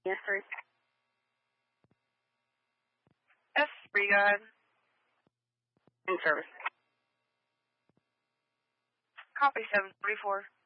Yes, sir. S3 God. In service. Copy 744.